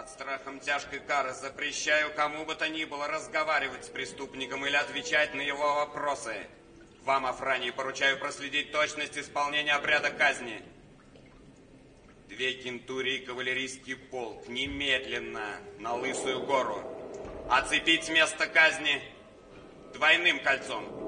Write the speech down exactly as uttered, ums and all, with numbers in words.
Под страхом тяжкой кары запрещаю кому бы то ни было разговаривать с преступником или отвечать на его вопросы. Вам, Афрании, поручаю проследить точность исполнения обряда казни. Две кентурии и кавалерийский полк немедленно на Лысую гору. Оцепить место казни двойным кольцом.